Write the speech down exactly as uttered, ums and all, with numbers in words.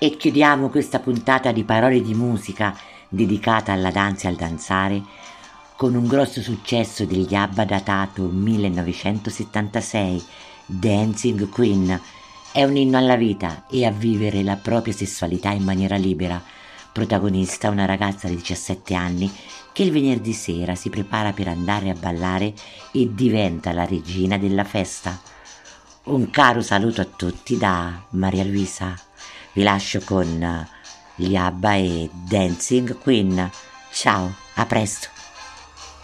E chiudiamo questa puntata di Parole di musica dedicata alla danza e al danzare con un grosso successo degli ABBA datato millenovecentosettantasei, Dancing Queen. È un inno alla vita e a vivere la propria sessualità in maniera libera. Protagonista una ragazza di diciassette anni che il venerdì sera si prepara per andare a ballare e diventa la regina della festa. Un caro saluto a tutti da Maria Luisa. Vi lascio con gli ABBA e Dancing Queen. Ciao, a presto.